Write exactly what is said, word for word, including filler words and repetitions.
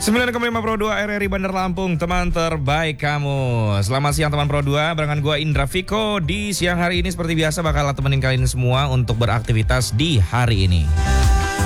sembilan koma lima Pro dua R R I Bandar Lampung, teman terbaik kamu. Selamat siang teman Pro dua, barengan gue Indra Viko. Di siang hari ini seperti biasa bakal temenin kalian semua untuk beraktivitas di hari ini.